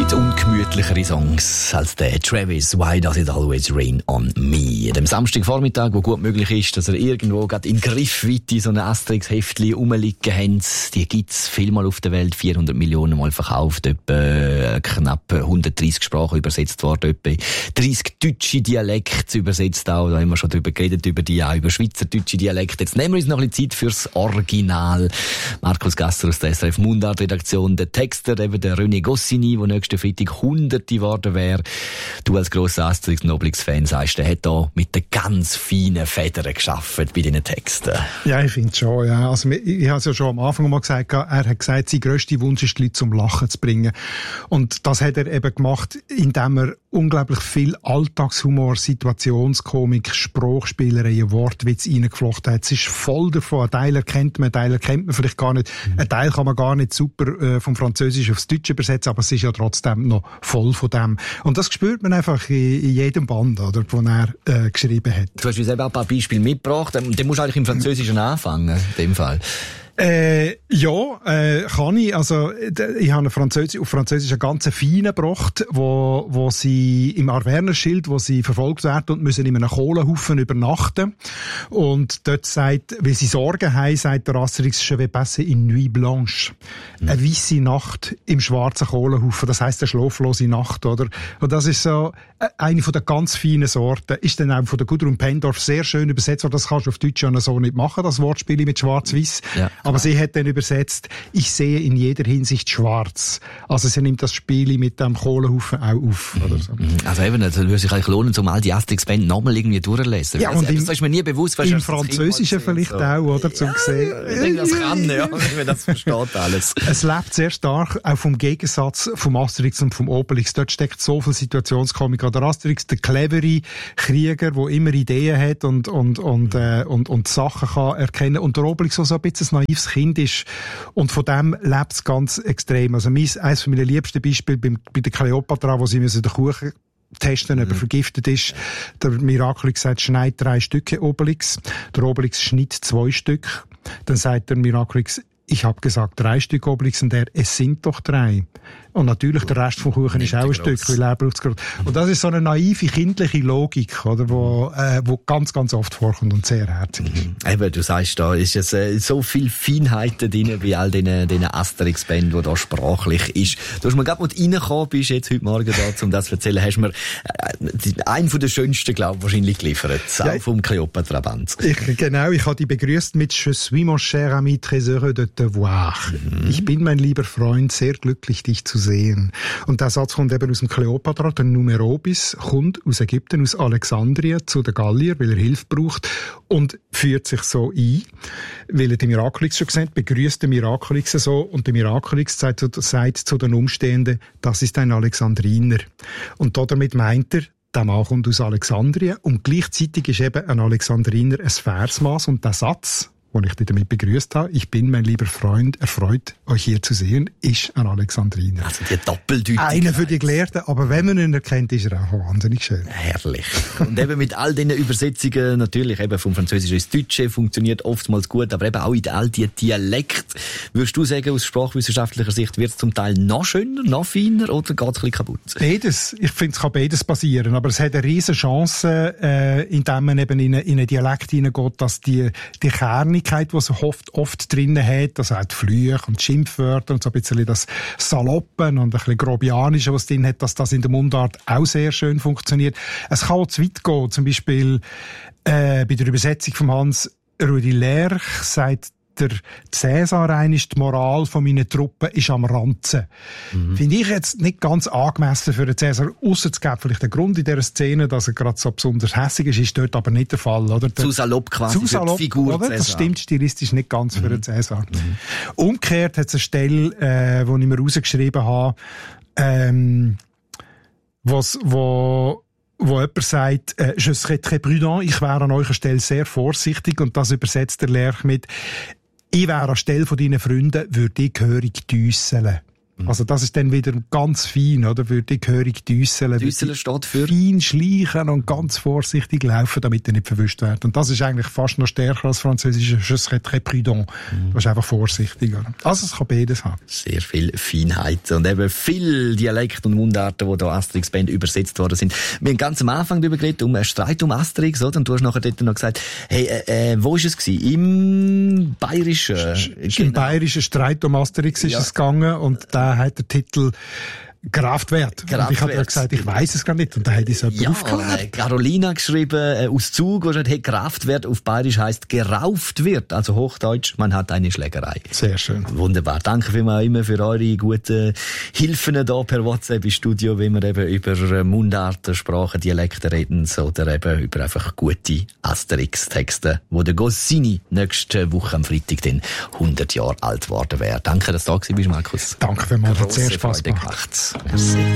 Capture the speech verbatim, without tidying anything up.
gibt ungemütlichere Songs als der Travis «Why Does It Always Rain on Me». Am Samstagvormittag, wo gut möglich ist, dass er irgendwo gerade in Griffweite so ein Asterix-Heftchen rumliegen haben. Die gibt es vielmal auf der Welt, vierhundert Millionen Mal verkauft, etwa knapp hundertdreissig Sprachen übersetzt worden, etwa dreißig deutsche Dialekte übersetzt auch. Da haben wir schon drüber geredet, über die, auch über schweizerdeutsche Dialekte. Jetzt nehmen wir uns noch ein bisschen Zeit fürs Original. Markus Gasser aus der S R F Mundart-Redaktion, der Texter, eben der René Goscinny, der nächsten Freitag Hunderte geworden wäre. Du als grosser Asterix- und Obelix-Fan sagst, der hat da mit den ganz feinen Federn gearbeitet bei diesen Texten. Ja, ich finde schon, ja. Also, ich, ich habe es ja schon am Anfang mal gesagt, er hat gesagt, sein grösster Wunsch ist, die Leute zum Lachen zu bringen. Und das hat er eben gemacht, indem er unglaublich viel Alltagshumor, Situationskomik, Sprachspielereien, Wortwitz reingeflochten hat. Es ist voll davon. Ein Teil erkennt man, ein Teil erkennt man vielleicht gar nicht. Mhm. Ein Teil kann man gar nicht super äh, vom Französisch aufs Deutsche übersetzen, aber es ist ja trotzdem noch voll von dem. Und das spürt man einfach in, in jedem Band, oder, wo er äh, geschrieben hat. Du hast uns eben auch ein paar Beispiele mitgebracht. Den musst du eigentlich im Französischen anfangen, in dem Fall. Äh, ja, äh, kann ich. Also, ich habe Französisch, auf Französisch einen ganz feinen gebracht, wo, wo sie im Arvernerschild, wo sie verfolgt werden und müssen in einem Kohlenhaufen übernachten. Und dort sagt, weil sie Sorgen haben, sagt der Asterix, je vais passer une nuit blanche. Mhm. Eine weisse Nacht im schwarzen Kohlenhaufen. Das heisst, eine schlaflose Nacht, oder? Und das ist so eine von der ganz feinen Sorten. Ist dann auch von der Gudrun Pendorf sehr schön übersetzt, weil das kannst du auf Deutsch ja so nicht machen, das Wortspiel mit Schwarz-Weiß. Ja. Aber sie hat dann übersetzt, ich sehe in jeder Hinsicht schwarz. Also sie nimmt das Spiel mit dem Kohlenhaufen auch auf. Mhm. Oder so. Also eben, es würde sich eigentlich lohnen, um all die Asterix-Bände nochmal irgendwie durchlesen. Ja, und das, im, das ist mir nie bewusst. Im Französischen vielleicht so. Auch, oder? Zum ja, sehen. Ich denke, das kann, ja. Das versteht alles. Es lebt sehr stark auch vom Gegensatz vom Asterix und vom Obelix. Dort steckt so viel Situationskomik. Der Asterix, der clevere Krieger, der immer Ideen hat und, und, und, mhm. äh, und, und Sachen kann erkennen. Und der Obelix, so ein bisschen ein naives Kind ist. Und von dem lebt es ganz extrem. Also eines von meinen liebsten Beispiele bei, bei der Kleopatra, wo sie müssen den Kuchen testen, ob er vergiftet ist. Der Miraculix sagt, schneid drei Stücke Obelix. Der Obelix schneidet zwei Stück. Dann sagt der Miraculix, ich habe gesagt drei Stück Obelix, und er, es sind doch drei. Und natürlich, der Rest vom Kuchen ist auch ein Stück, weil er braucht es gerade. Und das ist so eine naive, kindliche Logik, oder, wo, äh, wo ganz, ganz oft vorkommt und sehr herzig ist. Mhm. Eben, du sagst, da ist jetzt äh, so viel Feinheiten drin, bei all diesen, diesen Asterix-Bänden, die da sprachlich ist. Du hast mir gerade mal reingekommen, bist jetzt heute Morgen da, um das zu erzählen, hast mir äh, einen von den schönsten, glaube ich, wahrscheinlich geliefert, ja, auch vom Kleopatra-Band. Ich, genau, ich habe dich begrüßt mit «Je suis mon cher ami, très heureux de te voir». Mhm. Ich bin, mein lieber Freund, sehr glücklich, dich zu sehen. Und der Satz kommt eben aus dem Kleopatra. Der Numerobis kommt aus Ägypten, aus Alexandrien zu den Gallier, weil er Hilfe braucht, und führt sich so ein, weil er den Miraculix schon gesehen hat, begrüßt den Miraculix so, und der Miraculix sagt, sagt zu den Umstehenden, das ist ein Alexandriner. Und damit meint er, der Mann kommt aus Alexandrien, und gleichzeitig ist eben ein Alexandriner ein Versmaß, und der Satz, wo ich dich damit begrüßt habe, ich bin, mein lieber Freund, erfreut, euch hier zu sehen, ist ein Alexandriner. Also die Doppeldeutigkeit. Einer für die Gelehrten, aber wenn man ihn erkennt, ist er auch wahnsinnig schön. Herrlich. Und eben mit all diesen Übersetzungen, natürlich eben vom Französischen ins Deutsche, funktioniert oftmals gut, aber eben auch in all diesen Dialekten. Würdest du sagen, aus sprachwissenschaftlicher Sicht wird es zum Teil noch schöner, noch feiner, oder geht es ein bisschen kaputt? Beides. Ich finde, es kann beides passieren, aber es hat eine riesen Chance, äh, indem man eben in, eine, in einen Dialekt hineingeht, dass die, die Kerne die es oft, oft drinnen hat, also auch die Flüche und die Schimpfwörter und so ein bisschen das Saloppen und ein bisschen Grobianische, was drin hat, dass das in der Mundart auch sehr schön funktioniert. Es kann auch zu weit gehen, zum Beispiel äh, bei der Übersetzung von Hans Rudi Lerch sagt der Cäsar einst, die Moral von meinen Truppen ist am Ranzen. Mhm. Finde ich jetzt nicht ganz angemessen für den Cäsar, ausser es gibt vielleicht einen Grund in dieser Szene, dass er gerade so besonders hässig ist, ist dort aber nicht der Fall. Oder? Zu salopp quasi zu salopp, für die Figur oder? Das stimmt stilistisch nicht ganz mhm. für den Cäsar. Mhm. Umgekehrt hat es eine Stelle, äh, wo ich mir rausgeschrieben habe, ähm, was, wo wo jemand sagt, äh, je serais très prudent, ich wäre an eurer Stelle sehr vorsichtig, und das übersetzt der Lerch mit, ich wäre an Stelle von deinen Freunden, würde ich gehörig düsseln. Also das ist dann wieder ganz fein, oder? Für die gehörig Düsseln. Düsseln steht für? Fein schleichen und ganz vorsichtig laufen, damit er nicht verwischt wird. Und das ist eigentlich fast noch stärker als Französisch. Je serai très prudent. Mhm. Das ist einfach vorsichtig. Oder? Also es kann beides haben. Sehr viel Feinheit und eben viel Dialekt und Mundarten, die da Asterix Band übersetzt worden sind. Wir haben ganz am Anfang darüber geredet, um einen Streit um Asterix, oder? Und du hast nachher dort noch gesagt, hey, äh, äh, wo ist es gewesen? Im Bayerischen? Genau. Im Bayerischen Streit um Asterix ist ja. es gegangen und da hat der Titel Kraftwerk. Und ich habe ja gesagt, ich weiss es gar nicht. Und da hat ich es ja, äh, Carolina geschrieben, äh, aus Zug, wo gesagt, hey, Kraftwerk auf Bayerisch heisst gerauft wird. Also Hochdeutsch, man hat eine Schlägerei. Sehr schön. Wunderbar. Danke vielmals immer für eure guten Hilfen hier per WhatsApp im Studio, wie wir eben über Mundarten, Sprachen, Dialekte reden oder eben über einfach gute Asterix-Texte, wo der Goscinny nächste Woche am Freitag dann hundert Jahre alt geworden wäre. Danke, dass du da warst, Markus. Danke vielmals, hat sehr Spaß gemacht. Merci.